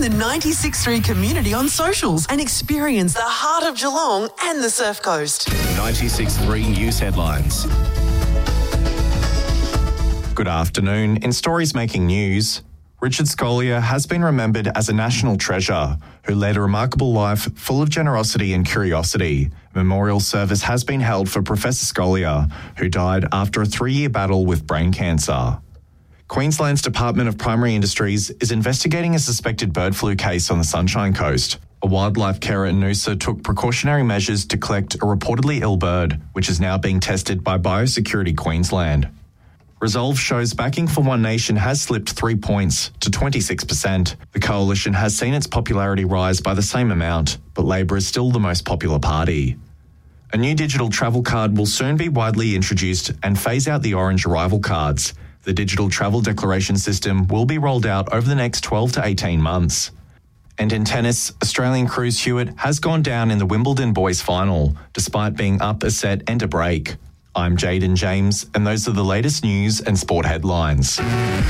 the 96.3 community on socials and experience the heart of Geelong and the Surf Coast. 96.3 News Headlines. Good afternoon. In stories making news, Richard Scolia has been remembered as a national treasure who led a remarkable life full of generosity and curiosity. A memorial service has been held for Professor Scolia, who died after a 3-year battle with brain cancer. Queensland's Department of Primary Industries is investigating a suspected bird flu case on the Sunshine Coast. A wildlife carer in Noosa took precautionary measures to collect a reportedly ill bird, which is now being tested by Biosecurity Queensland. Resolve shows backing for One Nation has slipped 3 points to 26%. The coalition has seen its popularity rise by the same amount, but Labor is still the most popular party. A new digital travel card will soon be widely introduced and phase out the orange arrival cards. The digital travel declaration system will be rolled out over the next 12 to 18 months. And in tennis, Australian Cruz Hewitt has gone down in the Wimbledon boys final, despite being up a set and a break. I'm Jaden James, and those are the latest news and sport headlines.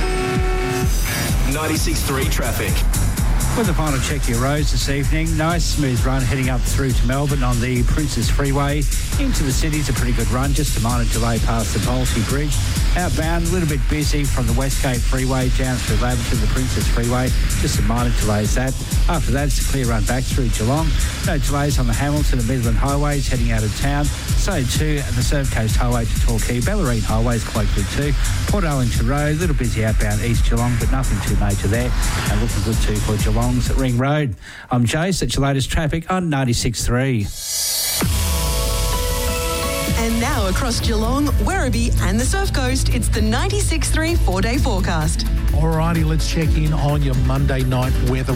96.3 traffic. With the final check your roads this evening, nice smooth run heading up through to Melbourne on the Princes Freeway. Into the city's a pretty good run, just a minor delay past the Bolsey Bridge. Outbound, a little bit busy from the Westgate Freeway down through Laverton to the Princes Freeway. Just some minor delays that. After that, it's a clear run back through Geelong. No delays on the Hamilton and Midland highways heading out of town. So too, and the Surf Coast Highway to Torquay. Bellarine Highway is quite good too. Port Arlington Road, a little busy outbound East Geelong, but nothing too major there. And looking good too for Geelong's at Ring Road. I'm Jace, that's your latest traffic on 96.3. And now across Geelong, Werribee and the Surf Coast, it's the 96.3 4-day forecast. Alrighty, let's check in on your Monday night weather.